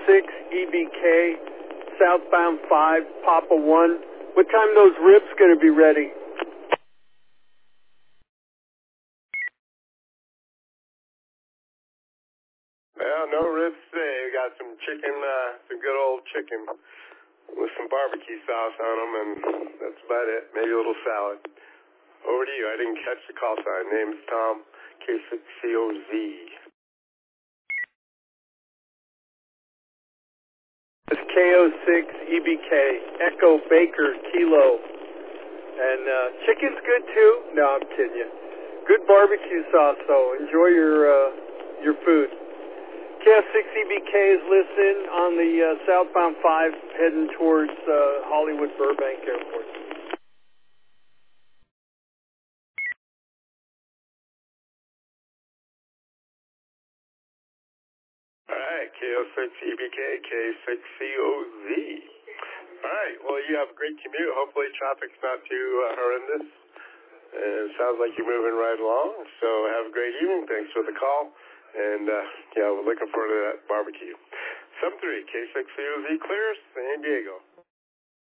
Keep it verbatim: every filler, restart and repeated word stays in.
six E B K, southbound five, Papa one. What time those ribs going to be ready? Well, no ribs today. We got some chicken, uh, some good old chicken with some barbecue sauce on them, and that's about it. Maybe a little salad. Over to you. I didn't catch the call sign. Name's Tom, K six C O Z. It's K O six E B K, Echo Baker Kilo. And uh, chicken's good too. No, I'm kidding you. Good barbecue sauce, though. Enjoy your uh, your food. K S six E B K is listening on the uh, southbound five heading towards uh, Hollywood Burbank Airport. All right, K O six E B K, K six C O Z. All right, well, you have a great commute. Hopefully traffic's not too uh, horrendous. And it sounds like you're moving right along. So have a great evening. Thanks for the call. And, uh, yeah, we're looking forward to that barbecue. seven three K six C O Z clears San Diego.